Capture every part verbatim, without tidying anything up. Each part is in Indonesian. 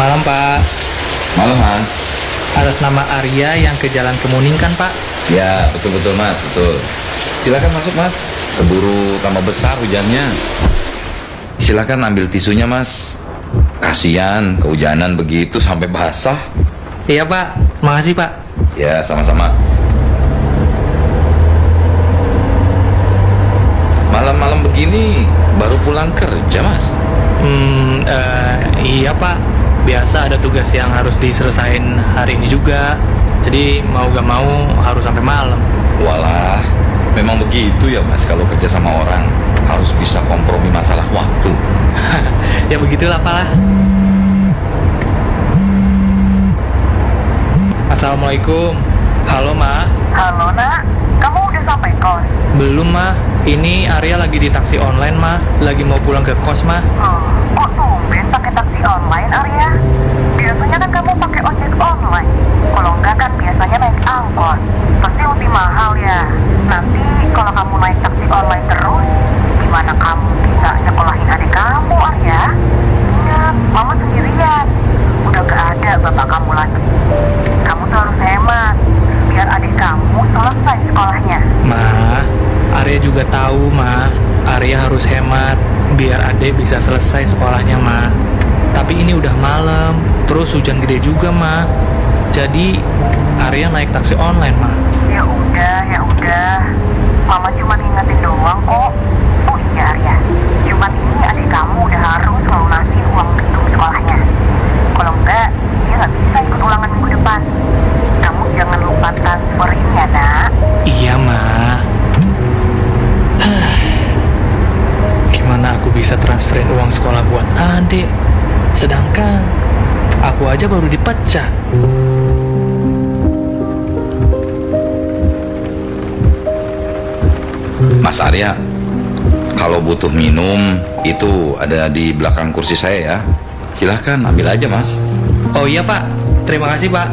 Malam Pak, Malam Mas. atas nama Arya yang ke Jalan Kemuning kan Pak? Ya betul-betul Mas, betul. Silakan masuk Mas. Keburu tambah besar hujannya. Silakan ambil tisunya Mas. Kasihan kehujanan begitu sampai basah. Iya Pak, makasih Pak. Ya sama-sama. Malam-malam begini baru pulang kerja Mas. Hmm, eh, iya Pak. Biasa ada tugas yang harus diselesain hari ini juga. Jadi mau gak mau harus sampai malam. Walah, memang begitu ya Mas. Kalau kerja sama orang harus bisa kompromi masalah waktu. Ya begitulah Pak lah. Assalamualaikum. Halo Ma. Halo nak, kamu udah sampai kos? Belum Ma. Ini Arya lagi di taksi online Ma. Lagi mau pulang ke kos Ma. Hmm, kok tumben pakai taksi online Arya? Biasanya kan kamu pakai ojek online. Kalau enggak kan biasanya naik angkot. Pasti lebih mahal ya. Nanti kalau kamu naik taksi online terus, gimana kamu bisa nyekolahin adik kamu Arya? Ingat, mama sendirian. Udah gak ada bapak kamu lagi. Kamu tuh harus hemat biar adik kamu selesai sekolahnya. Ma, Arya juga tahu Ma, Arya harus hemat biar Ade bisa selesai sekolahnya Ma. Tapi ini udah malam, terus hujan gede juga Ma. Jadi Arya naik taksi online Ma. Ya udah, ya udah. Mama cuma ingetin doang kok. Oh iya Arya, Jumat ini adik kamu udah harus melunasi uang gedung sekolahnya. Kalau enggak, dia nggak bisa ikut ulangan minggu depan. Kamu jangan lupa transferin ya nak. Iya Ma. Gimana aku bisa transferin uang sekolah buat Ade? Sedangkan aku aja baru dipecat. Mas Arya, kalau butuh minum itu ada di belakang kursi saya ya. Silahkan ambil aja Mas. Oh iya Pak, terima kasih Pak.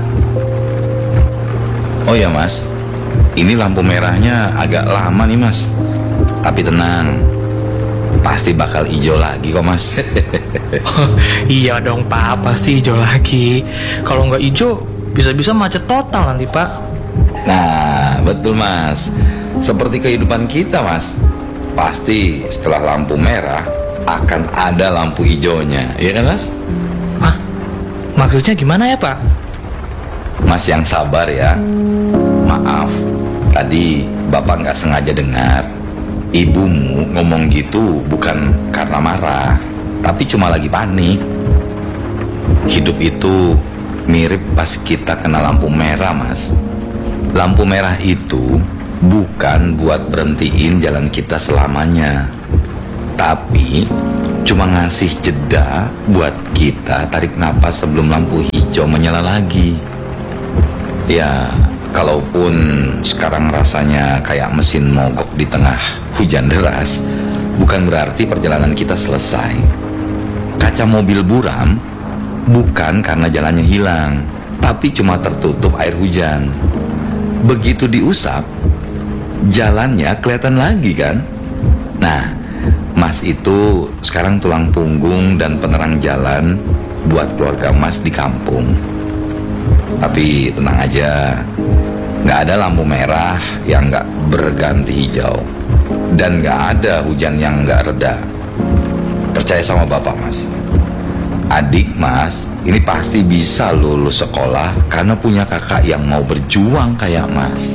Oh ya Mas, ini lampu merahnya agak lama nih Mas. Tapi tenang, pasti bakal hijau lagi kok Mas. Iya dong Pak, pasti hijau lagi. Kalau nggak hijau, bisa-bisa macet total nanti Pak. Nah betul Mas, seperti kehidupan kita Mas. Pasti setelah lampu merah akan ada lampu hijaunya, iya kan Mas? Hah? Maksudnya gimana ya Pak? Mas yang sabar ya. Maaf, tadi Bapak nggak sengaja dengar. Ibumu ngomong gitu bukan karena marah, tapi cuma lagi panik. Hidup itu mirip pas kita kena lampu merah Mas. Lampu merah itu bukan buat berhentiin jalan kita selamanya, tapi cuma ngasih jeda buat kita tarik napas sebelum lampu hijau menyala lagi. Ya, kalaupun sekarang rasanya kayak mesin mogok di tengah hujan deras, bukan berarti perjalanan kita selesai. Kaca mobil buram bukan karena jalannya hilang, tapi cuma tertutup air hujan. Begitu diusap, jalannya kelihatan lagi kan? Nah, Mas itu sekarang tulang punggung dan penerang jalan buat keluarga Mas di kampung. Tapi tenang aja, nggak ada lampu merah yang nggak berganti hijau, dan nggak ada hujan yang nggak reda. Percaya sama Bapak Mas. Adik Mas ini pasti bisa lulus sekolah karena punya kakak yang mau berjuang kayak Mas.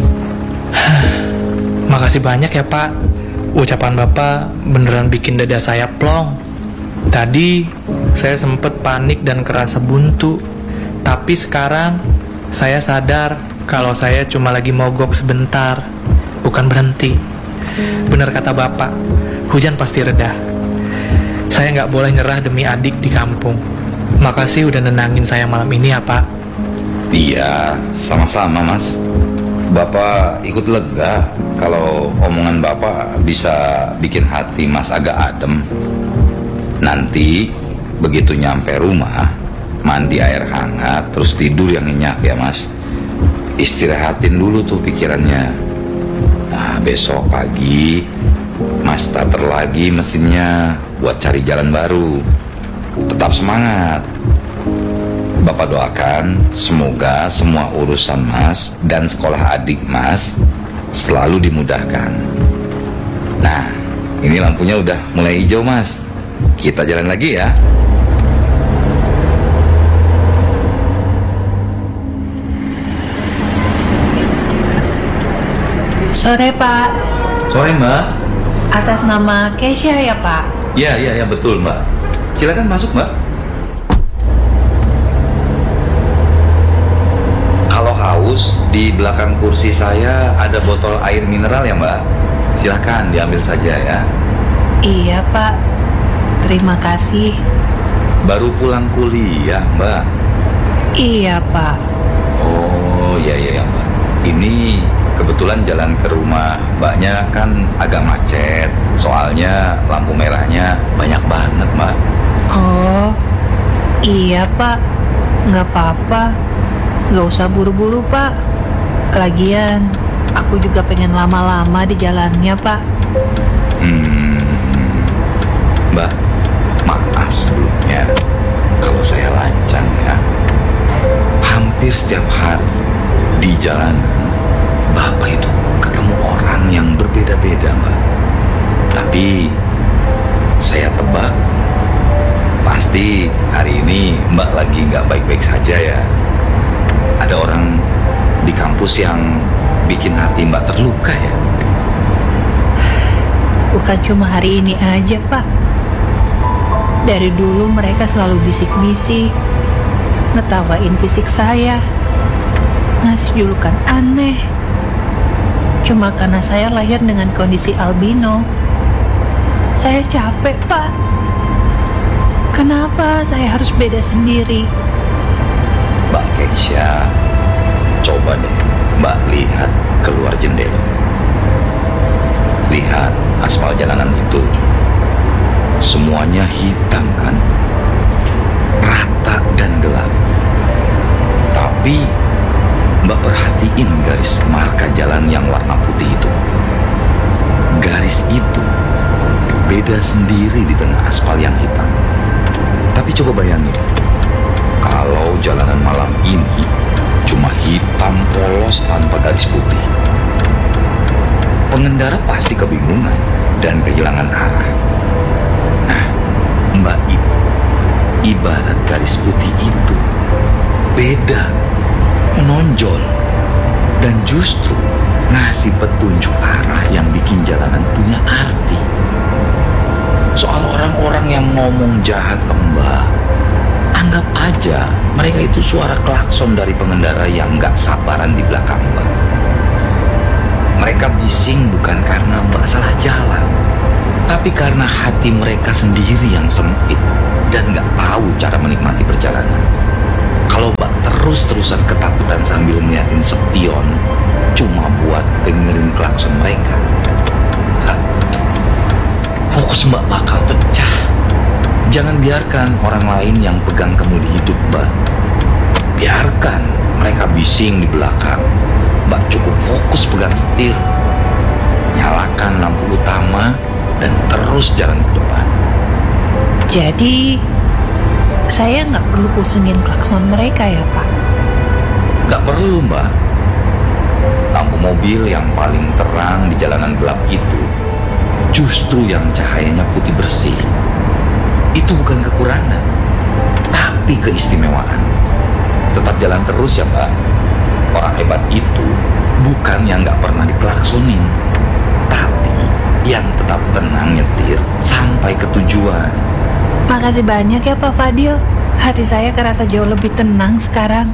Makasih banyak ya Pak. Ucapan Bapak beneran bikin dada saya plong. Tadi saya sempet panik dan kerasa buntu. Tapi sekarang saya sadar kalau saya cuma lagi mogok sebentar, bukan berhenti. Bener kata Bapak, hujan pasti reda. Saya nggak boleh nyerah demi adik di kampung. Makasih udah nenangin saya malam ini ya Pak. Iya, sama-sama Mas. Bapak ikut lega kalau omongan Bapak bisa bikin hati Mas agak adem. Nanti begitu nyampe rumah, mandi air hangat, terus tidur yang nyenyak ya Mas. Istirahatin dulu tuh pikirannya. Nah, besok pagi Mas starter lagi mesinnya buat cari jalan baru. Tetap semangat. Bapak doakan semoga semua urusan Mas dan sekolah adik Mas selalu dimudahkan. Nah, ini lampunya udah mulai hijau Mas. Kita jalan lagi ya. Sore Pak, Sore Mbak. atas nama Keisha ya Pak? Ya, ya, ya betul Mbak. Silakan masuk Mbak. Kalau haus, di belakang kursi saya ada botol air mineral ya Mbak. Silakan diambil saja ya. Iya Pak, terima kasih. Baru pulang kuliah Mbak. Iya Pak. Oh iya iya ya, Mbak. Ini kebetulan jalan ke rumah Mbaknya kan agak macet. Soalnya lampu merahnya banyak banget Mbak. Oh, iya Pak, nggak apa-apa. Nggak usah buru-buru Pak. Lagian, aku juga pengen lama-lama di jalannya Pak. Hmm, Mbak, maaf sebelumnya kalau saya lancang ya. Hampir setiap hari di jalanan Bapak itu ketemu orang yang berbeda-beda Mbak. Tapi saya tebak pasti hari ini Mbak lagi nggak baik-baik saja ya. Ada orang di kampus yang bikin hati Mbak terluka ya. Bukan cuma hari ini aja Pak. Dari dulu mereka selalu bisik-bisik, ngetawain fisik saya, ngasih julukan aneh. Cuma karena saya lahir dengan kondisi albino. Saya capek Pak. Kenapa saya harus beda sendiri? Mbak Keisha, coba deh Mbak lihat keluar jendela. Lihat aspal jalanan itu. Semuanya hitam kan? Rata dan gelap. Tapi Mbak perhatiin garis marka jalan yang warna putih itu. Garis itu beda sendiri di tengah aspal yang hitam. Tapi coba bayangin, kalau jalanan malam ini cuma hitam polos tanpa garis putih, pengendara pasti kebingungan dan kehilangan arah. Nah, Mbak itu ibarat garis putih itu, beda, menonjol, dan justru ngasih petunjuk arah yang bikin jalanan punya arti. Soal orang-orang yang ngomong jahat ke Mbak, anggap aja mereka itu suara klakson dari pengendara yang gak sabaran di belakang Mbak. Mereka bising bukan karena Mbak salah jalan, tapi karena hati mereka sendiri yang sempit dan gak tahu cara menikmati perjalanan. Kalau Mbak terus-terusan ketakutan sambil ngeliatin spion cuma buat dengerin klakson mereka, ha, fokus Mbak bakal pecah. Jangan biarkan orang lain yang pegang kemudi hidup Mbak. Biarkan mereka bising di belakang. Mbak cukup fokus pegang setir, nyalakan lampu utama, dan terus jalan ke depan. Jadi, saya nggak perlu pusingin klakson mereka ya Pak? Gak perlu Mbak. Lampu mobil yang paling terang di jalanan gelap itu justru yang cahayanya putih bersih. Itu bukan kekurangan, tapi keistimewaan. Tetap jalan terus ya Mbak. Orang hebat itu bukan yang gak pernah diklaksonin, tapi yang tetap tenang nyetir sampai ke tujuan. Makasih banyak ya Pak Fadil. Hati saya kerasa jauh lebih tenang sekarang.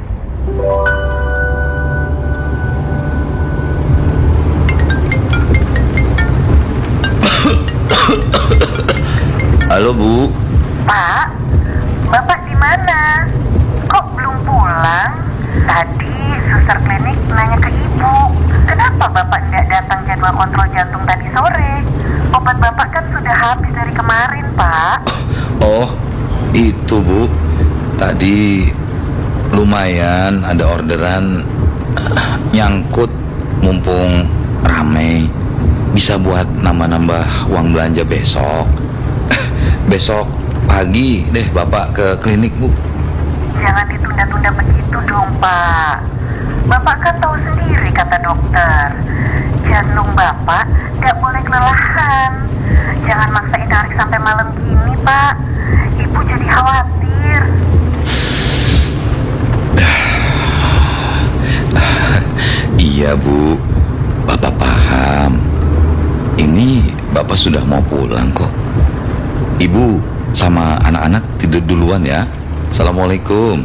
Halo Bu. Pak, Bapak di mana? Kok belum pulang? Tadi suster klinik nanya ke Ibu, kenapa Bapak tidak datang jadwal kontrol jantung tadi sore? Obat Bapak kan sudah habis dari kemarin, Pak. Oh, itu Bu. Tadi lumayan ada orderan uh, nyangkut, mumpung rame. Bisa buat nambah-nambah uang belanja besok. Besok pagi deh Bapak ke klinik Bu. Jangan ditunda-tunda begitu dong, Pak. Bapak kan tahu sendiri kata dokter, jantung Bapak gak boleh kelelahan. Jangan maksain narik sampai malam gini, Pak. Ibu jadi khawatir. Iya, Bu. Bapak paham. Ini Bapak sudah mau pulang kok. Ibu sama anak-anak tidur duluan ya. Assalamualaikum.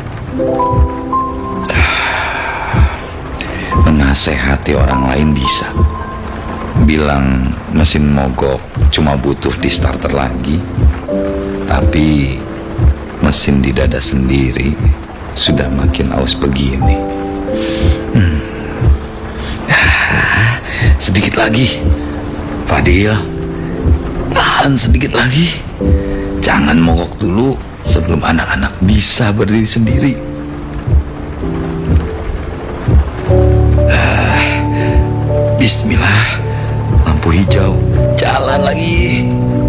Menasehati orang lain bisa. Bilang mesin mogok cuma butuh di starter lagi. Tapi mesin di dada sendiri sudah makin aus begini. Hmm. Sedikit lagi, Fadil. Tahan sedikit lagi. Jangan mogok dulu sebelum anak-anak bisa berdiri sendiri. Ah, Bismillah. Lampu hijau. Jalan lagi.